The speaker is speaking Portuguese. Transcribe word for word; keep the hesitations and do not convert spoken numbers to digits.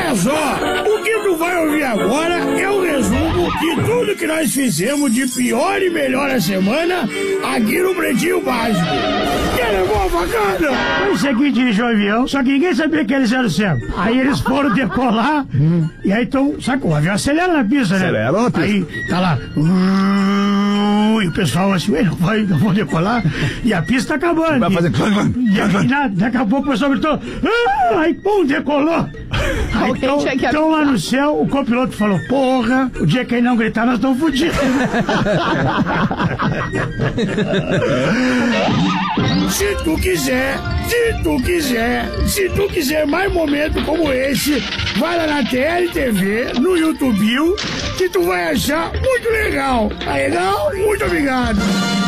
Olha só, o que tu vai ouvir agora é o resumo de tudo que nós fizemos de pior e melhor a semana aqui no Pretinho Básico. Que levou a facada? Foi o seguinte, dirigiu o avião, só que ninguém sabia que eles eram o céu. Aí eles foram decolar, hum. e aí então, sabe, o avião acelera na pista, né? Acelera na pista. Aí tá lá, uh, e o pessoal assim, não vai, não vou decolar, e a pista tá acabando. Vai fazer... E, e aí, nada, daqui a pouco o pessoal gritou, ah, aí pum, decolou. Aí, então, então lá no céu, o copiloto falou, porra, o dia que ele não gritar, nós estamos fodidos. Se tu quiser, se tu quiser, se tu quiser mais momentos como esse, vai lá na T L T V, no YouTube, que tu vai achar muito legal. Tá legal? Muito obrigado.